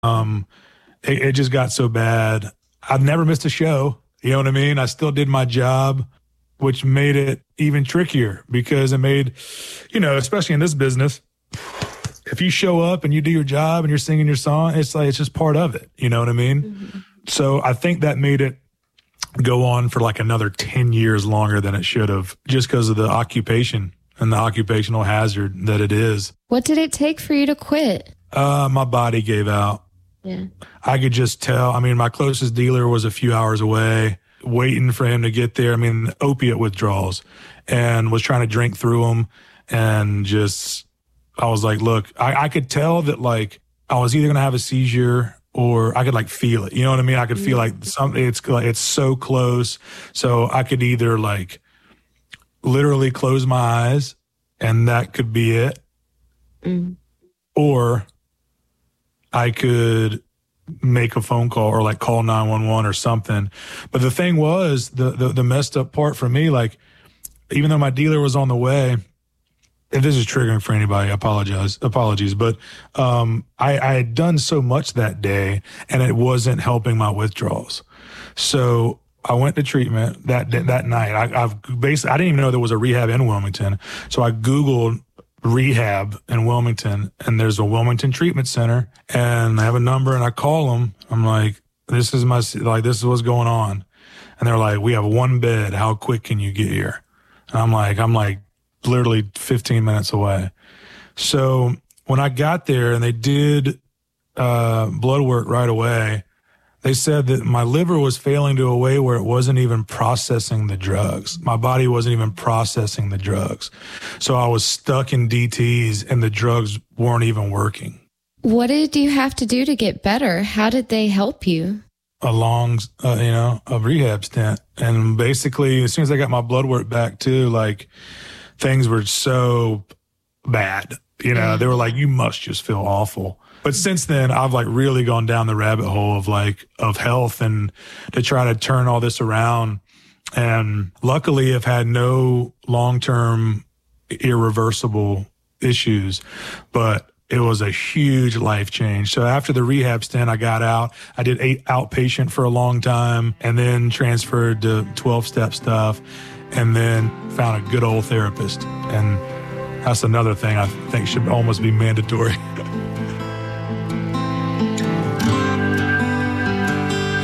It just got so bad. I've never missed a show. You know what I mean? I still did my job, which made it even trickier because it made, especially in this business, if you show up and you do your job and you're singing your song, it's like, it's just part of it. You know what I mean? Mm-hmm. So I think that made it go on for like another 10 years longer than it should have, just because of the occupation and the occupational hazard that it is. What did it take for you to quit? My body gave out. Yeah. I could just tell. I mean, my closest dealer was a few hours away, waiting for him to get there. I mean, opiate withdrawals, and was trying to drink through them. And just, I was like, look, I could tell that like I was either going to have a seizure or I could like feel it. You know what I mean? I could feel like something, it's so close. So I could either like literally close my eyes and that could be it. Or I could make a phone call or like call 911 or something. But the thing was, the messed up part for me, like, even though my dealer was on the way, if this is triggering for anybody, apologies. But I had done so much that day and it wasn't helping my withdrawals. So I went to treatment that night. I didn't even know there was a rehab in Wilmington. So I Googled rehab in Wilmington, and there's a Wilmington Treatment Center, and I have a number, and I call them. I'm like, this is what's going on. And they're like, we have one bed. How quick can you get here? And I'm like literally 15 minutes away. So when I got there and they did blood work right away, they said that my liver was failing to a way where it wasn't even processing the drugs. My body wasn't even processing the drugs. So I was stuck in DTs and the drugs weren't even working. What did you have to do to get better? How did they help you? A long, a rehab stint. And basically, as soon as I got my blood work back too, like things were so bad. They were like, you must just feel awful. But since then, I've like really gone down the rabbit hole of health and to try to turn all this around. And luckily, I've had no long-term irreversible issues, but it was a huge life change. So after the rehab stint, I got out. I did outpatient for a long time and then transferred to 12-step stuff and then found a good old therapist. And that's another thing I think should almost be mandatory.